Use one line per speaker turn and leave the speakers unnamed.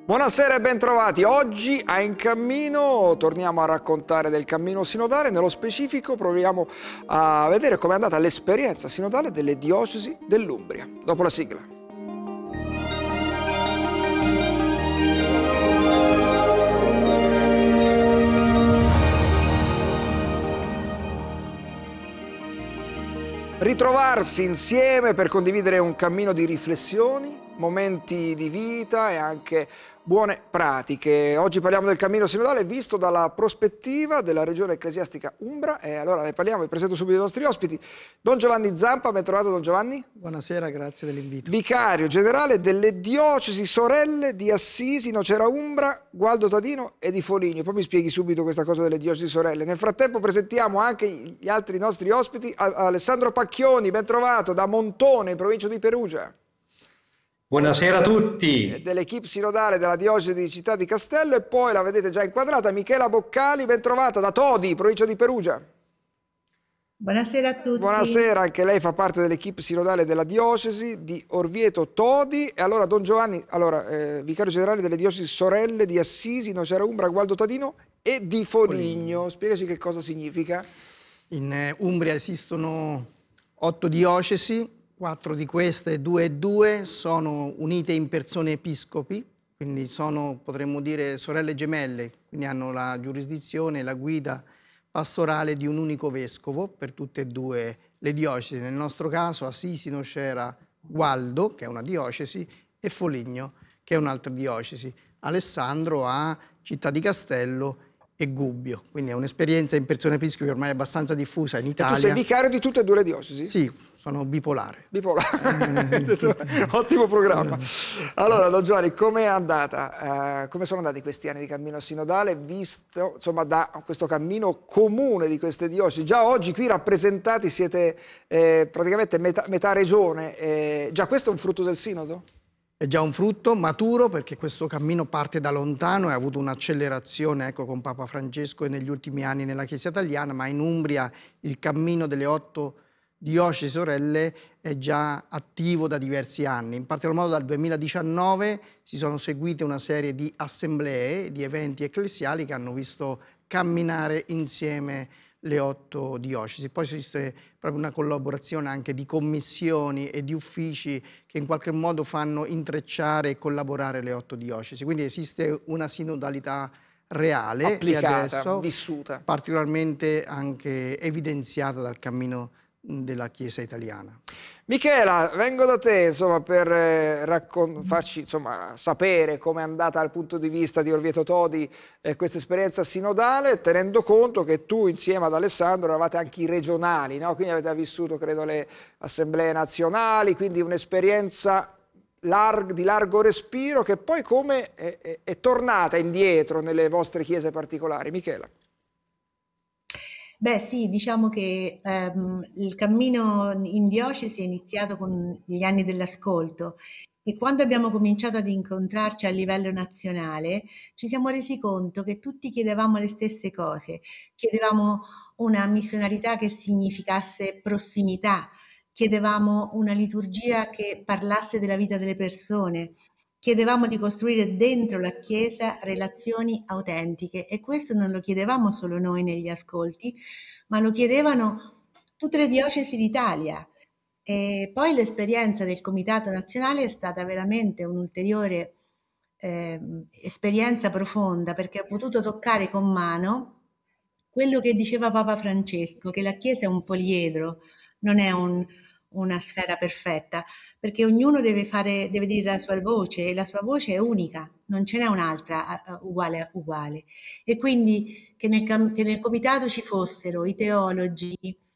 Buonasera e bentrovati. Oggi a In Cammino torniamo a raccontare del cammino sinodale. Nello specifico proviamo a vedere com'è andata l'esperienza sinodale delle diocesi dell'Umbria. Dopo la sigla. Ritrovarsi insieme per condividere un cammino di riflessioni, momenti di vita e anche buone pratiche. Oggi parliamo del cammino sinodale visto dalla prospettiva della regione ecclesiastica umbra e allora ne parliamo. Vi presento subito i nostri ospiti. Don Giovanni Zampa, ben trovato Don Giovanni.
Buonasera, grazie dell'invito.
Vicario generale delle diocesi sorelle di Assisi, Nocera Umbra, Gualdo Tadino e di Foligno. Poi mi spieghi subito questa cosa delle diocesi sorelle. Nel frattempo presentiamo anche gli altri nostri ospiti. Alessandro Pacchioni, ben trovato, da Montone, in provincia di Perugia.
Buonasera a tutti.
Dell'equipe sinodale della diocesi di Città di Castello, e poi la vedete già inquadrata, Michela Boccali, ben trovata, da Todi, provincia di Perugia.
Buonasera a tutti.
Buonasera, anche lei fa parte dell'equipe sinodale della diocesi di Orvieto Todi. E allora Don Giovanni, vicario generale delle diocesi sorelle di Assisi, Nocera Umbra, Gualdo Tadino e di Foligno. Spiegaci che cosa significa.
In Umbria esistono 8 diocesi. 4 di queste, 2 e 2, sono unite in persone episcopi, quindi sono, potremmo dire, sorelle gemelle, quindi hanno la giurisdizione e la guida pastorale di un unico vescovo per tutte e due le diocesi. Nel nostro caso Assisi, Nocera, Gualdo, che è una diocesi, e Foligno, che è un'altra diocesi. Alessandro ha Città di Castello e Gubbio, quindi è un'esperienza in persone episcopi ormai abbastanza diffusa in Italia.
E tu sei vicario di tutte e due le diocesi?
Sì, sono bipolare.
Ottimo programma. Allora, Don Giovanni, com'è andata? Come sono andati questi anni di cammino sinodale, visto insomma da questo cammino comune di queste diocesi? Già oggi qui rappresentati siete praticamente metà regione. Già questo è un frutto del sinodo?
È già un frutto maturo, perché questo cammino parte da lontano e ha avuto un'accelerazione, ecco, con Papa Francesco e negli ultimi anni nella Chiesa italiana, ma in Umbria il cammino delle 8 diocesi sorelle è già attivo da diversi anni. In particolar modo dal 2019 si sono seguite una serie di assemblee, di eventi ecclesiali che hanno visto camminare insieme le 8 diocesi. Poi esiste proprio una collaborazione anche di commissioni e di uffici che in qualche modo fanno intrecciare e collaborare le 8 diocesi. Quindi esiste una sinodalità reale,
applicata,
e adesso
vissuta,
particolarmente anche evidenziata dal cammino della Chiesa italiana.
Michela, vengo da te insomma, per farci insomma, sapere come è andata dal punto di vista di Orvieto Todi questa esperienza sinodale, tenendo conto che tu insieme ad Alessandro eravate anche i regionali, no? Quindi avete vissuto credo le assemblee nazionali, quindi un'esperienza di largo respiro che poi come è tornata indietro nelle vostre chiese particolari. Michela.
Beh sì, diciamo che il cammino in diocesi è iniziato con gli anni dell'ascolto e quando abbiamo cominciato ad incontrarci a livello nazionale ci siamo resi conto che tutti chiedevamo le stesse cose, chiedevamo una missionarietà che significasse prossimità, chiedevamo una liturgia che parlasse della vita delle persone. Chiedevamo di costruire dentro la Chiesa relazioni autentiche e questo non lo chiedevamo solo noi negli ascolti, ma lo chiedevano tutte le diocesi d'Italia. E poi l'esperienza del Comitato Nazionale è stata veramente un'ulteriore esperienza profonda, perché ho potuto toccare con mano quello che diceva Papa Francesco, che la Chiesa è un poliedro, non è una sfera perfetta, perché ognuno deve dire la sua voce e la sua voce è unica, non ce n'è un'altra uguale. E quindi che nel comitato ci fossero i teologi,